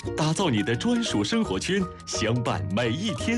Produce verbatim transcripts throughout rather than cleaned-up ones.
打造你的专属生活圈，相伴每一天。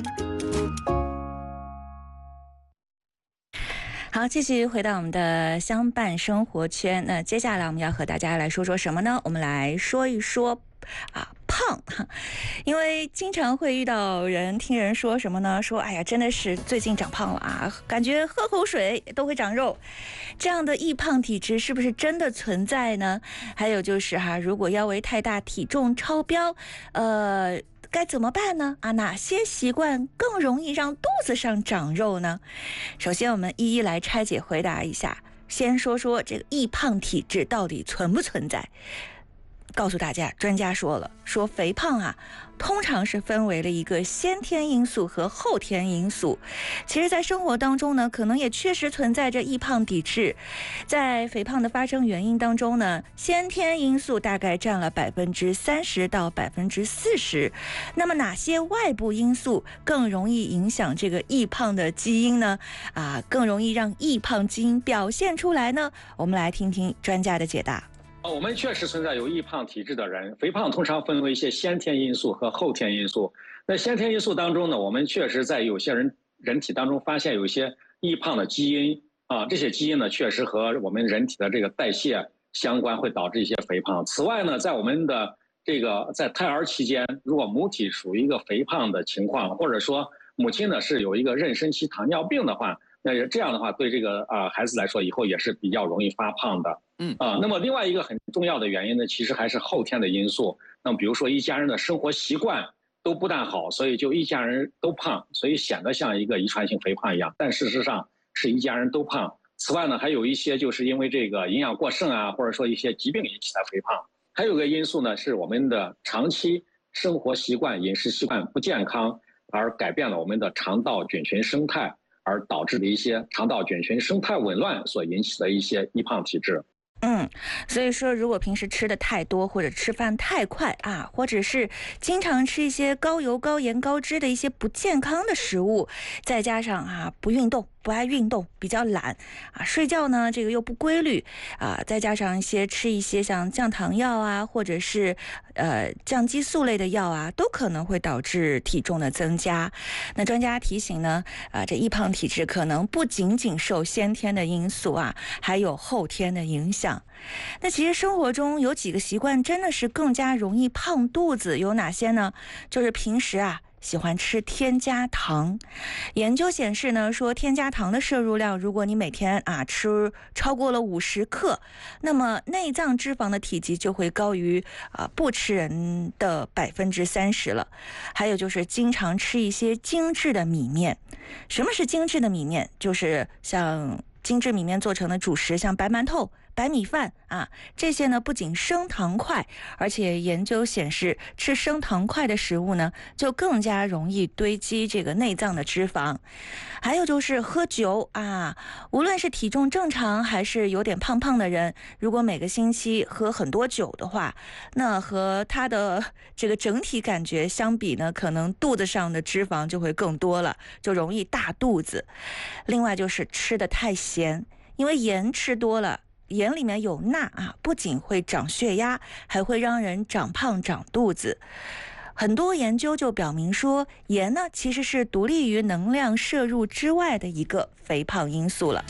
好，继续回到我们的相伴生活圈。那接下来我们要和大家来说说什么呢？我们来说一说啊胖，因为经常会遇到人听人说什么呢？说哎呀，真的是最近长胖了啊，感觉喝口水都会长肉。这样的易胖体质是不是真的存在呢？还有就是哈，如果腰围太大，体重超标，呃。该怎么办呢？啊，哪些习惯更容易让肚子上长肉呢？首先，我们一一来拆解回答一下。先说说这个易胖体质到底存不存在？告诉大家，专家说了，说肥胖啊，通常是分为了一个先天因素和后天因素。其实在生活当中呢，可能也确实存在着易胖体质。在肥胖的发生原因当中呢，先天因素大概占了百分之三十到百分之四十。那么哪些外部因素更容易影响这个易胖的基因呢？啊，更容易让易胖基因表现出来呢？我们来听听专家的解答。 我们确实存在有易胖体质的人，肥胖通常分为一些先天因素和后天因素。那先天因素当中呢，我们确实在有些人人体当中发现有一些易胖的基因啊，这些基因呢确实和我们人体的这个代谢相关，会导致一些肥胖。此外呢，在我们的这个在胎儿期间，如果母体属于一个肥胖的情况，或者说母亲呢是有一个妊娠期糖尿病的话，那这样的话对这个啊、呃、孩子来说，以后也是比较容易发胖的。嗯啊，那么另外一个很重要的原因呢，其实还是后天的因素。那么比如说一家人的生活习惯都不大好，所以就一家人都胖，所以显得像一个遗传性肥胖一样，但事实上是一家人都胖。此外呢，还有一些就是因为这个营养过剩啊，或者说一些疾病引起的肥胖。还有个因素呢，是我们的长期生活习惯、饮食习惯不健康，而改变了我们的肠道菌群生态，而导致的一些肠道菌群生态紊乱所引起的一些易胖体质。 嗯，所以说如果平时吃的太多，或者吃饭太快啊，或者是经常吃一些高油高盐高脂的一些不健康的食物，再加上啊不运动不爱运动，比较懒啊，睡觉呢这个又不规律啊，再加上一些吃一些像降糖药啊，或者是呃降激素类的药啊，都可能会导致体重的增加。那专家提醒呢，啊这易胖体质可能不仅仅受先天的因素啊，还有后天的影响。那其实生活中有几个习惯真的是更加容易胖肚子，有哪些呢？就是平时啊喜欢吃添加糖。研究显示呢，说添加糖的摄入量，如果你每天啊吃超过了五十克，那么内脏脂肪的体积就会高于啊不吃人的百分之三十了。还有就是经常吃一些精致的米面。什么是精致的米面？就是像精致米面做成的主食，像白馒头、白米饭啊，这些呢不仅升糖快，而且研究显示，吃升糖快的食物呢，就更加容易堆积这个内脏的脂肪。还有就是喝酒啊，无论是体重正常还是有点胖胖的人，如果每个星期喝很多酒的话，那和他的这个整体感觉相比呢，可能肚子上的脂肪就会更多了，就容易大肚子。另外就是吃的太咸，因为盐吃多了，盐里面有钠啊，不仅会长血压，还会让人长胖长肚子。很多研究就表明说，盐呢其实是独立于能量摄入之外的一个肥胖因素了。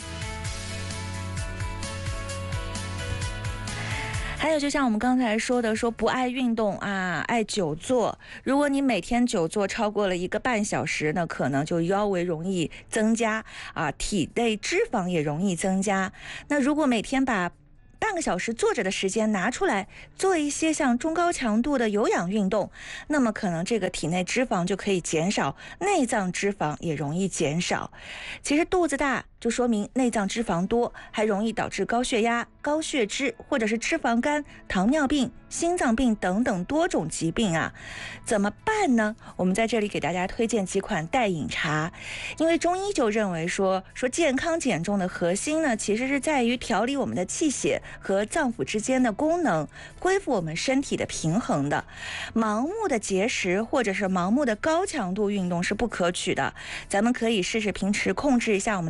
还有就像我们刚才说的，说不爱运动啊，爱久坐。如果你每天久坐超过了一个半小时呢，可能就腰围容易增加啊，体内脂肪也容易增加。那如果每天把半个小时坐着的时间拿出来做一些像中高强度的有氧运动，那么可能这个体内脂肪就可以减少，内脏脂肪也容易减少。其实肚子大就说明内脏脂肪多，还容易导致高血压、高血脂，或者是脂肪肝、糖尿病、心脏病等等多种疾病啊。怎么办呢？我们在这里给大家推荐几款代饮茶。因为中医就认为说说健康减重的核心呢，其实是在于调理我们的气血和脏腑之间的功能，恢复我们身体的平衡的。盲目的节食或者是盲目的高强度运动是不可取的，咱们可以试试平时控制一下我们的饮食。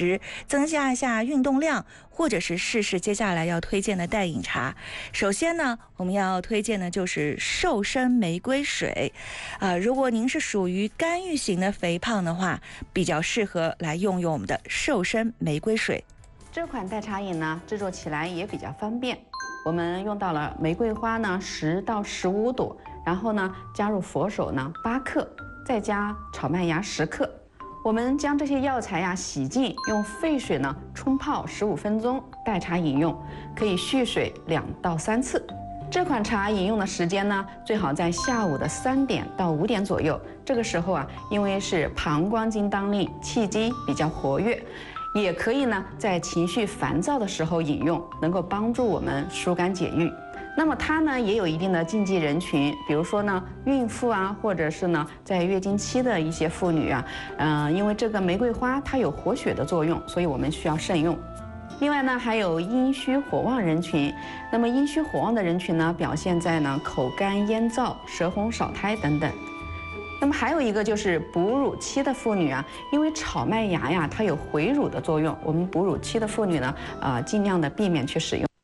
质，增加一下运动量，或者是试试接下来要推荐的带饮茶。首先呢，我们要推荐的就是瘦身玫瑰水，啊、呃，如果您是属于干预型的肥胖的话，比较适合来用用我们的瘦身玫瑰水。 这款代茶饮呢，制作起来也比较方便。我们用到了玫瑰花呢十到十五朵，然后呢加入佛手呢八克，再加炒麦芽十克。我们将这些药材呀洗净，用沸水呢冲泡十五分钟，代茶饮用，可以蓄水两到三次。这款茶饮用的时间呢，最好在下午的三点到五点左右。这个时候啊，因为是膀胱经当令，气机比较活跃。也可以呢，在情绪烦躁的时候饮用，能够帮助我们疏肝解郁。那么它呢，也有一定的禁忌人群，比如说呢，孕妇啊，或者是呢，在月经期的一些妇女啊，嗯、呃，因为这个玫瑰花它有活血的作用，所以我们需要慎用。另外呢，还有阴虚火旺人群。那么阴虚火旺的人群呢，表现在呢口干咽燥、舌红少苔等等。那么还有一个就是哺乳期的妇女啊，因为炒麦芽呀，它有回乳的作用，我们哺乳期的妇女呢，啊、呃，尽量的避免去使用。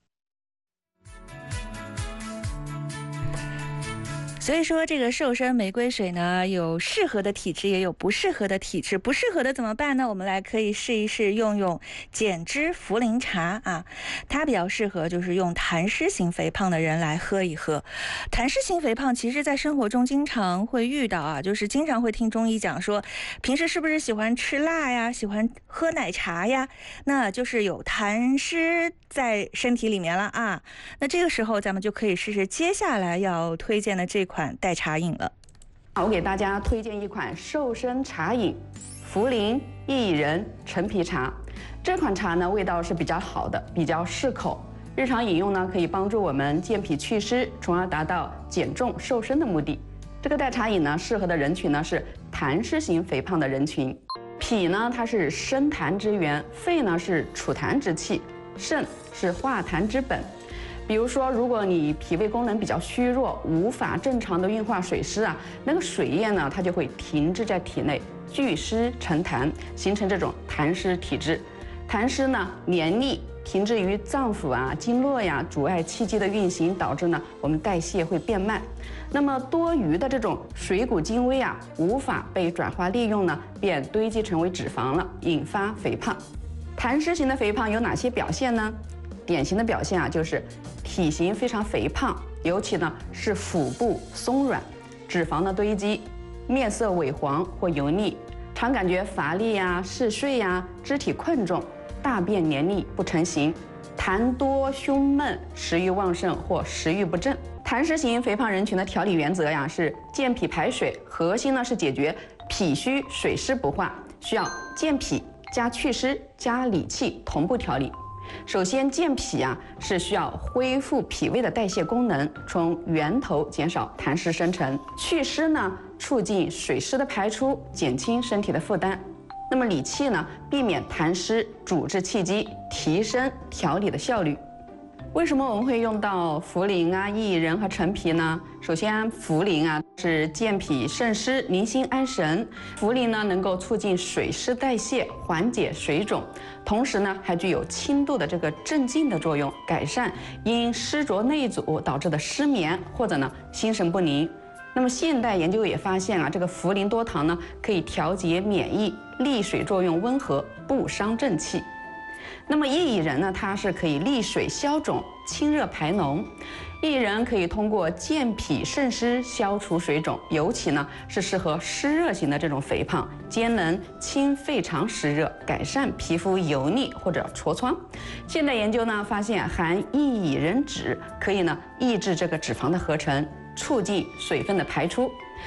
所以说，这个瘦身玫瑰水呢，有适合的体质，也有不适合的体质。不适合的怎么办呢？我们来可以试一试用用减脂茯苓茶啊，它比较适合就是用痰湿型肥胖的人来喝一喝。痰湿型肥胖，其实在生活中经常会遇到啊，就是经常会听中医讲说，平时是不是喜欢吃辣呀，喜欢喝奶茶呀？那就是有痰湿在身体里面了啊。那这个时候，咱们就可以试试接下来要推荐的这款代茶饮了。 我给大家推荐一款瘦身茶饮，茯苓薏仁陈皮茶。这款茶呢，味道是比较好的，比较适口。日常饮用呢，可以帮助我们健脾祛湿，从而达到减重瘦身的目的。这个代茶饮呢，适合的人群呢是痰湿型肥胖的人群。脾呢，它是生痰之源；肺呢是储痰之器；肾是化痰之本。比如说，如果你脾胃功能比较虚弱，无法正常的运化水湿啊，那个水液呢，它就会停滞在体内，聚湿成痰，形成这种痰湿体质。痰湿呢，黏腻，停滞于脏腑啊、经络呀，阻碍气机的运行，导致呢我们代谢会变慢。那么多余的这种水谷精微啊，无法被转化利用呢，便堆积成为脂肪了，引发肥胖。痰湿型的肥胖有哪些表现呢？典型的表现啊，就是体型非常肥胖，尤其呢是腹部松软，脂肪的堆积，面色萎黄或油腻，常感觉乏力呀、嗜睡呀、肢体困重，大便黏腻不成形，痰多胸闷，食欲旺盛或食欲不振。痰湿型肥胖人群的调理原则呀是健脾排水，核心呢是解决脾虚水湿不化，需要健脾加祛湿加理气同步调理。首先，健脾啊是需要恢复脾胃的代谢功能，从源头减少痰湿生成；祛湿呢，促进水湿的排出，减轻身体的负担。那么理气呢，避免痰湿阻滞气机，提升调理的效率。为什么我们会用到茯苓啊、薏仁和陈皮呢？首先，茯苓啊是健脾渗湿、宁心安神。茯苓呢能够促进水湿代谢，缓解水肿，同时呢还具有轻度的这个镇静的作用，改善因湿浊内阻导致的失眠或者呢心神不宁。那么现代研究也发现啊，这个茯苓多糖呢可以调节免疫，利水作用温和，不伤正气。那么薏仁呢，它是可以利水消肿、清热排脓。薏仁可以通过健脾渗湿消除水肿，尤其呢是适合湿热型的这种肥胖，兼能清肺肠湿热，改善皮肤油腻或者痤疮。现代研究呢发现，含薏仁酯可以呢抑制这个脂肪的合成，促进水分的排出。